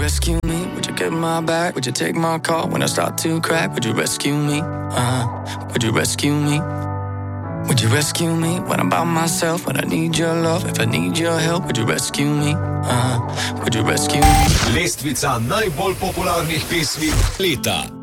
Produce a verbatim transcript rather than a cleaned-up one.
rescue me? Would you get my back? Would you take my call when I start to crack? Would you rescue me? Uh, would you rescue me? Would you rescue me when I'm by myself? When I need your love, if I need your help, would you rescue me? Uh, would you rescue me? Lestvica najbolj popularnih pesmi leta.